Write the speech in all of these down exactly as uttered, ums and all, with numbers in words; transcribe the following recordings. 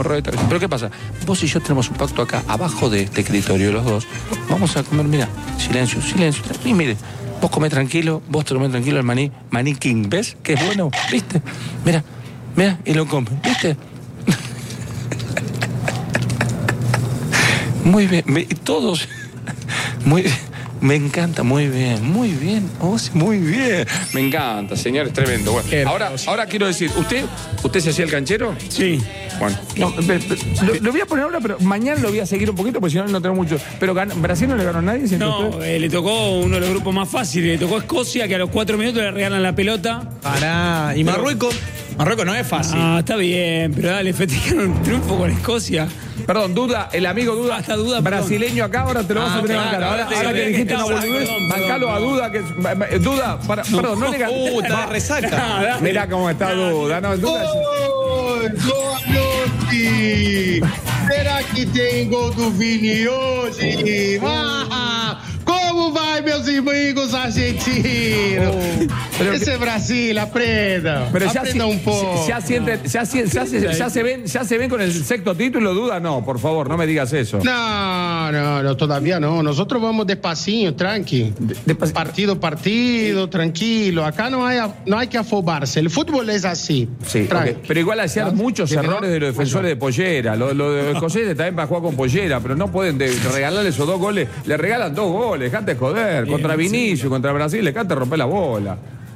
Pero ¿qué pasa? Vos y yo tenemos un pacto acá, abajo de este escritorio, los dos. Vamos a comer, mira, silencio, silencio. Y mire, vos comés tranquilo, vos te comés tranquilo el maní, maní king, ¿ves? Que es bueno, ¿viste? Mira, mira, y lo comes, ¿viste? Muy bien, me, todos, muy me encanta, muy bien, muy bien, oh, sí, muy bien. Me encanta, señor, es tremendo. Bueno, ahora, ahora quiero decir, ¿usted usted se hacía el canchero? Sí. Bueno, no, be, be, lo, lo voy a poner ahora, pero mañana lo voy a seguir un poquito, porque si no, no tengo mucho. Pero gan, Brasil no le ganó a nadie. No, eh, le tocó uno de los grupos más fáciles, le tocó a Escocia, que a los cuatro minutos le regalan la pelota. Pará, ¿y Marruecos? Marruecos no es fácil. Ah, está bien, pero dale, festejaron un triunfo con Escocia. Perdón, Duda, el amigo Duda, Hasta Duda brasileño acá, ahora te lo vas ah, a tener claro, que bancar. Ahora, ahora, ahora que dijiste una boludez, bancalo a Duda, que Duda, para, no, perdón, no le ganas. Uh, está de resaca. Mirá cómo está Duda, no, Duda. Oi, boa noite! Será que tem gol do Vini hoje? Ah, como vai, meus amigos argentinos? Oh, Ese es Brasil, aprenda. Pero ya, aprenda si, un poco. Ya, siente, ya, ya, ya, se, ya, se ven, ya se ven con el sexto título, Duda, no, por favor, no me digas eso. No, no, no, todavía no. Nosotros vamos despacinho, tranqui. De, despac... Partido, partido, tranquilo. Acá no hay, no hay que afobarse. El fútbol es así. Sí, okay. Pero igual hacían ¿no? muchos errores de los defensores de pollera. Lo, lo de los escoceses también para jugar con pollera, pero no pueden de, regalarle esos dos goles. Le regalan dos goles, dejate joder. Bien, contra Vinicius, sí. Contra Brasil, le canta romper la bola.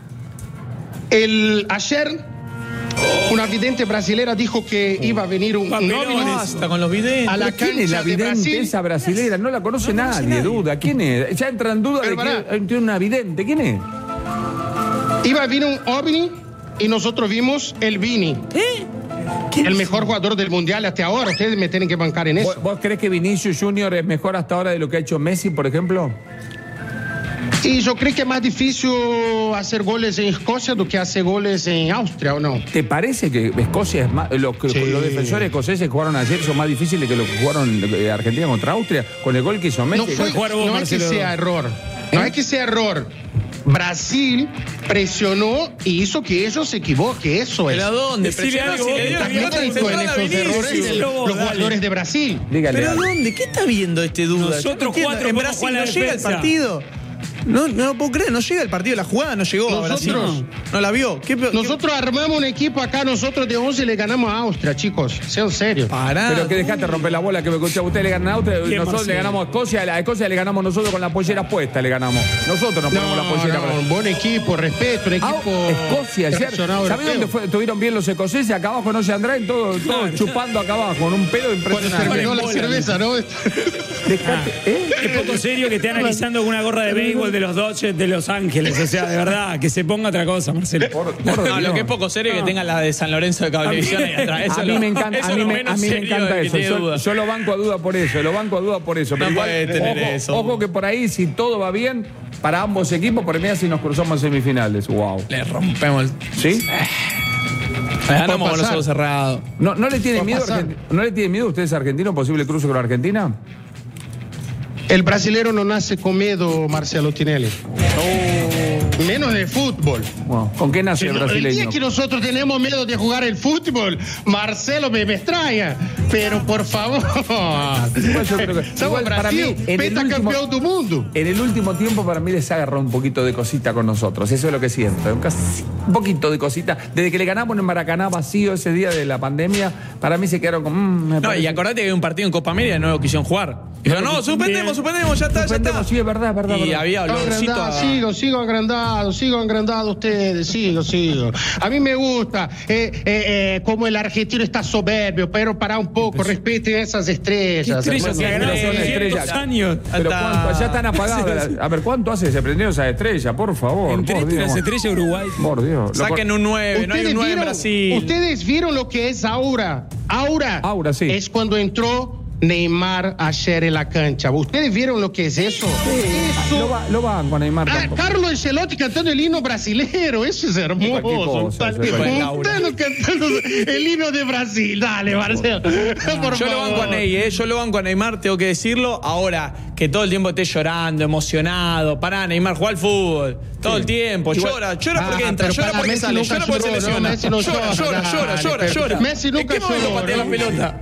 El, ayer, una vidente brasilera dijo que iba a venir un novio hasta con los videntes. a la ¿Quién cancha es la vidente de Brasil? esa brasilera? No la conoce no nadie, nadie, Duda. ¿Quién es? Ya entra en duda pero de que tiene una vidente. ¿Quién es? Iba a venir un ovni y nosotros vimos el Vini. ¿Eh? El mejor jugador del mundial hasta ahora. Ustedes me tienen que bancar en eso. ¿Vos, ¿Vos crees que Vinicius Junior es mejor hasta ahora de lo que ha hecho Messi, por ejemplo? Y yo creo que es más difícil hacer goles en Escocia do que hacer goles en Austria, ¿o no? ¿Te parece que Escocia es más... Los, sí. los defensores escoceses que jugaron ayer son más difíciles que los que jugaron Argentina contra Austria? Con el gol que hizo Messi. No, fue, no, no es que sea error. No ¿Eh? es que sea error. Brasil presionó y hizo que ellos se equivoquen. Eso es. ¿Pero a dónde? Presionó, si le dio también en esos errores de los jugadores de Brasil. Dígale. ¿Pero a dónde? ¿Qué está viendo este Duda? Nosotros cuatro en Brasil no llega el partido. No, no lo puedo creer, no llega el partido, la jugada no llegó a Brasil. No, no la vio. ¿Qué, nosotros qué? armamos un equipo acá, nosotros de once le ganamos a Austria, chicos. Sean serios. Pará. Pero que dejaste romper la bola, que me escuché. Ustedes le ganan a Austria, nosotros Marcelo? le ganamos a Escocia, a Escocia le ganamos nosotros con la pollera puesta, le ganamos. Nosotros nos ponemos no, la pollera. No, un buen equipo, respeto, un equipo. Ah, Escocia, ayer. ¿Sabés dónde fue? Estuvieron bien los escoceses? Acá abajo no se Andrés, todos todo claro. chupando acá abajo, con un pedo impresionante. Terminó la cerveza, ¿no? Dejate, ¿eh? Qué poco serio que esté analizando con una gorra de béisbol de los Dodgers de Los Ángeles, o sea, de verdad, que se ponga otra cosa, Marcelo. Por, por no, lo que es poco serio es no. que tenga la de San Lorenzo de Cablevisión ahí atrás. Eso a mí lo, me encanta, a mí me, a mí me encanta eso. Yo, yo lo banco a Duda por eso, lo banco a Duda por eso. Pero no igual, puede tener ojo, eso. Ojo que por ahí, si todo va bien, para ambos equipos, por mí si nos cruzamos en semifinales. Wow. Le rompemos. ¿Sí? Ganamos con los ojos cerrados. ¿No, no, le tiene miedo, ¿No le tiene miedo a ustedes argentinos posible cruce con Argentina? El brasilero no nace con miedo, Marcelo Tinelli. Oh. Menos de fútbol. Wow. ¿Con qué nace el brasileño? El día que nosotros tenemos miedo de jugar el fútbol, Marcelo me, me extraña. Pero por favor. Igual yo creo que, Somos igual, para Brasil, mí, pentacampeón del mundo. En el último tiempo, para mí les agarró un poquito de cosita con nosotros. Eso es lo que siento. Un, casi, un poquito de cosita. Desde que le ganamos en Maracaná vacío ese día de la pandemia, para mí se quedaron como. Mmm, no, y acordate que hay un partido en Copa América y no lo quisieron jugar. Pero no, suspendemos, suspendemos, ya está, suspendemos, ya está. Sí, es verdad, es verdad. Y verdad. había olorcito a... Sigo, sigo agrandado, sigo agrandado ustedes, sigo, sigo. A mí me gusta eh, eh, eh, como el argentino está soberbio, pero para un poco, respeten esas estrellas. ¿Qué estrellas se ganaron son estrellas? Años. Pero ¿cuánto? Ya están apagadas. A ver, ¿cuánto hace que se prendieron esas estrellas? Por favor. Entre las estrellas Uruguay. Por Dios. Saquen un nueve, no hay un nueve en Brasil. Ustedes vieron lo que es Aura. Aura. Aura, sí. Es cuando entró Neymar ayer en la cancha. ¿Ustedes vieron lo que es eso? Sí, eso. Lo, va, lo van con Neymar. Ah, Carlos Ancelotti cantando el himno brasilero. Eso es hermoso. Cosa, Tal, cantando el himno de Brasil. Dale, Marcelo. Ah, por yo favor. lo banco a Ney, ¿eh? Yo lo banco a Neymar, tengo que decirlo. Ahora, que todo el tiempo esté llorando, emocionado. Pará, Neymar, juega al fútbol. Todo sí. el tiempo. Igual. Llora, llora ah, porque entra, llora porque Messi sale, llora porque se lesiona. No, Messi no llora, llora, llora, llora, llora, llora. Messi nunca ¿En qué momento patea la pelota?